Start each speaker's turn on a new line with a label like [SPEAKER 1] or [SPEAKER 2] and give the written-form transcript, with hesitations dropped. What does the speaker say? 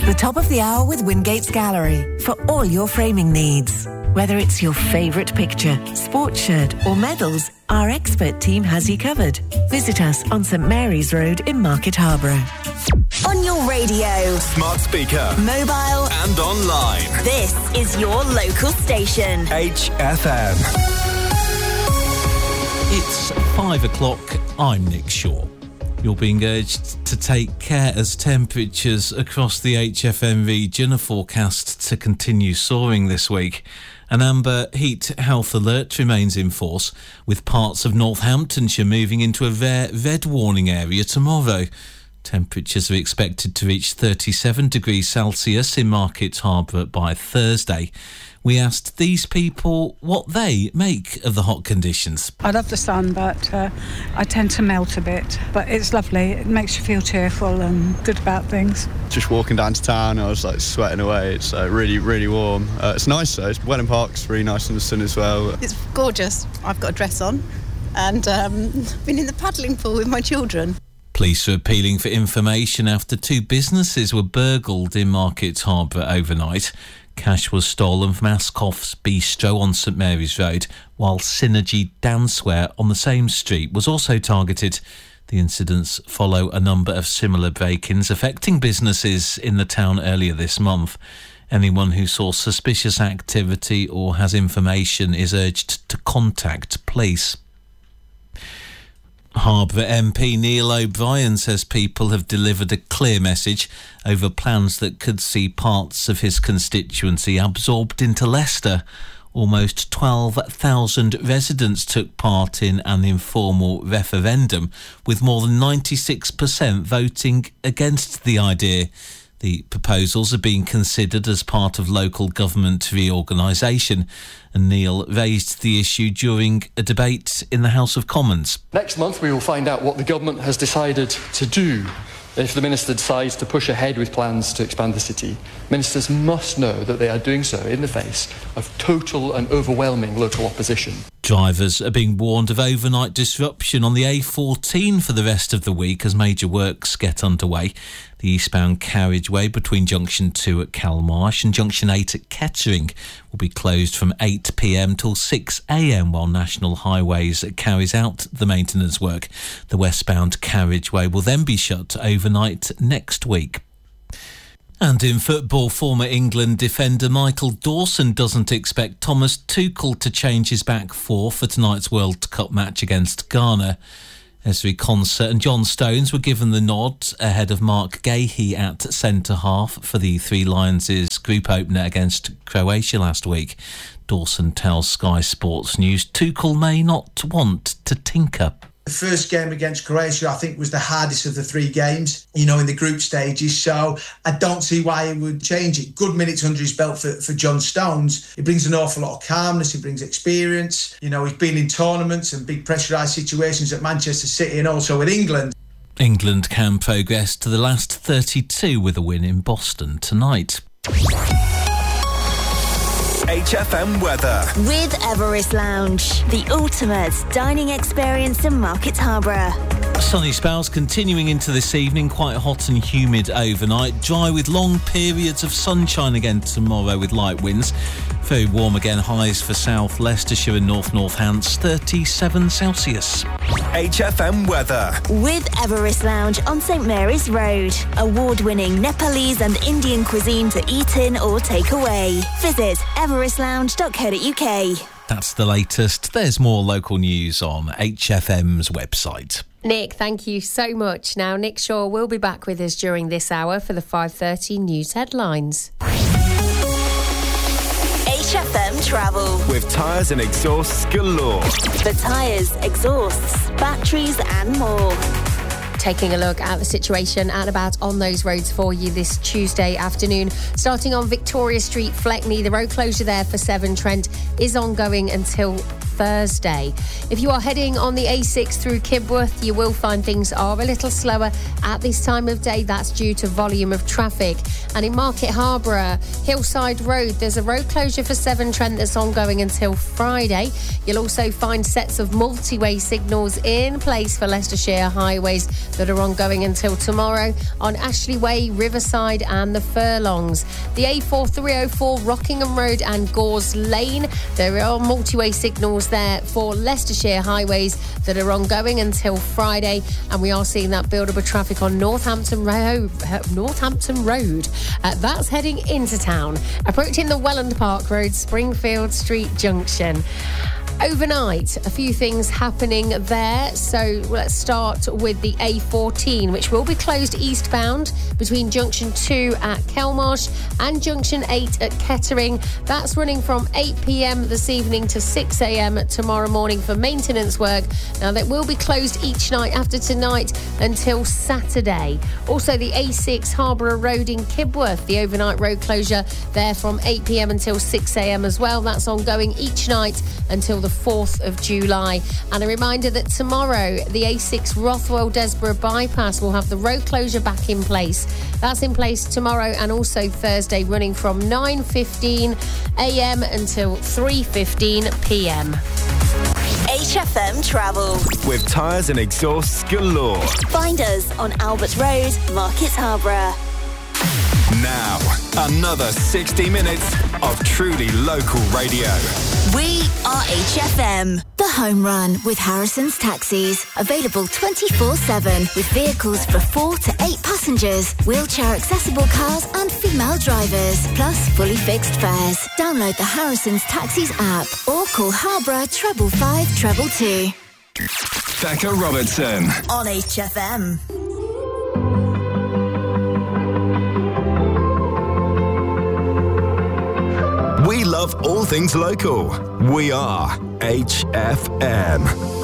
[SPEAKER 1] The top of the hour with Wingate's Gallery for all your framing needs. Whether it's your favourite picture, sports shirt or medals, our expert team has you covered. Visit us on St Mary's Road in Market Harborough.
[SPEAKER 2] On your radio,
[SPEAKER 3] smart speaker,
[SPEAKER 2] mobile
[SPEAKER 3] and online.
[SPEAKER 2] This is your local station.
[SPEAKER 3] HFM.
[SPEAKER 4] It's 5 o'clock. I'm Nick Shaw. You're being urged to take care as temperatures across the HFM region are forecast to continue soaring this week. An amber heat health alert remains in force, with parts of Northamptonshire moving into a rare red warning area tomorrow. Temperatures are expected to reach 37 degrees Celsius in Market Harborough by Thursday. We asked these people what they make of the hot conditions.
[SPEAKER 5] I love the sun, but I tend to melt a bit. But it's lovely. It makes you feel cheerful and good about things.
[SPEAKER 6] Just walking down to town, I was sweating away. It's really, really warm. It's nice though. Welland Park's really nice in the sun as well.
[SPEAKER 7] It's gorgeous. I've got a dress on and been in the paddling pool with my children.
[SPEAKER 4] Police are appealing for information after 2 businesses were burgled in Market Harborough overnight. Cash was stolen from Ascoff's Bistro on St Mary's Road, while Synergy Danceware on the same street was also targeted. The incidents follow a number of similar break-ins affecting businesses in the town earlier this month. Anyone who saw suspicious activity or has information is urged to contact police. Harborough MP Neil O'Brien says people have delivered a clear message over plans that could see parts of his constituency absorbed into Leicester. Almost 12,000 residents took part in an informal referendum, with more than 96% voting against the idea. The proposals are being considered as part of local government reorganisation, and Neil raised the issue during a debate in the House of Commons.
[SPEAKER 8] Next month we will find out what the government has decided to do. If the Minister decides to push ahead with plans to expand the city, ministers must know that they are doing so in the face of total and overwhelming local opposition.
[SPEAKER 4] Drivers are being warned of overnight disruption on the A14 for the rest of the week as major works get underway. The eastbound carriageway between Junction 2 at Calmarsh and Junction 8 at Kettering will be closed from 8 p.m. till 6 a.m. while National Highways carries out the maintenance work. The westbound carriageway will then be shut overnight next week. And in football, former England defender Michael Dawson doesn't expect Thomas Tuchel to change his back four for tonight's World Cup match against Ghana. Ezri Konsa and John Stones were given the nod ahead of Mark Gahey at centre-half for the Three Lions' group opener against Croatia last week. Dawson tells Sky Sports News Tuchel may not want to tinker.
[SPEAKER 9] The first game against Croatia, I think, was the hardest of the 3 games, in the group stages. So I don't see why he would change it. Good minutes under his belt for John Stones. He brings an awful lot of calmness. He brings experience. He's been in tournaments and big pressurised situations at Manchester City and also with England.
[SPEAKER 4] England can progress to the last 32 with a win in Boston tonight.
[SPEAKER 3] HFM weather.
[SPEAKER 2] With Everest Lounge, the ultimate dining experience in Market Harborough.
[SPEAKER 4] Sunny spells continuing into this evening, quite hot and humid overnight. Dry with long periods of sunshine again tomorrow with light winds. Very warm again, highs for South Leicestershire and North Northants, 37 Celsius.
[SPEAKER 3] HFM weather.
[SPEAKER 2] With Everest Lounge on St Mary's Road. Award-winning Nepalese and Indian cuisine to eat in or take away. Visit everestlounge.co.uk.
[SPEAKER 4] That's the latest. There's more local news on HFM's website.
[SPEAKER 10] Nick, thank you so much. Now, Nick Shaw will be back with us during this hour for the 5:30 news headlines.
[SPEAKER 2] HFM Travel.
[SPEAKER 3] With tyres and exhausts galore.
[SPEAKER 2] For tyres, exhausts, batteries and more.
[SPEAKER 10] Taking a look at the situation at about on those roads for you this Tuesday afternoon. Starting on Victoria Street, Fleckney, the road closure there for Severn Trent is ongoing until Thursday. If you are heading on the A6 through Kibworth, you will find things are a little slower at this time of day. That's due to volume of traffic. And in Market Harborough, Hillside Road, there's a road closure for Severn Trent that's ongoing until Friday. You'll also find sets of multi-way signals in place for Leicestershire highways that are ongoing until tomorrow on Ashley Way, Riverside and the Furlongs. The A4304 Rockingham Road and Gores Lane, there are multi-way signals there for Leicestershire highways that are ongoing until Friday, and we are seeing that build up of traffic on Northampton Road. That's heading into town, approaching the Welland Park Road, Springfield Street Junction. Overnight, a few things happening there. So let's start with the A14, which will be closed eastbound between Junction 2 at Kelmarsh and Junction 8 at Kettering. That's running from 8 p.m. this evening to 6 a.m. tomorrow morning for maintenance work. Now, that will be closed each night after tonight until Saturday. Also, the A6 Harborough Road in Kibworth, the overnight road closure there from 8 p.m. until 6 a.m. as well. That's ongoing each night until the 4th of July. And a reminder that tomorrow the A6 Rothwell Desborough bypass will have the road closure back in place. That's in place tomorrow and also Thursday, running from 9:15 a.m. until 3:15 p.m.
[SPEAKER 2] HFM Travel.
[SPEAKER 3] With tyres and exhausts galore.
[SPEAKER 2] Find us on Albert Road, Market Harborough.
[SPEAKER 3] Now, another 60 minutes of truly local radio.
[SPEAKER 2] We are HFM. The Home Run with Harrison's Taxis. Available 24/7 with vehicles for 4 to 8 passengers, wheelchair accessible cars and female drivers, plus fully fixed fares. Download the Harrison's Taxis app or call Harborough 555 222.
[SPEAKER 3] Becca Robertson.
[SPEAKER 2] On HFM.
[SPEAKER 3] We love all things local. We are HFM.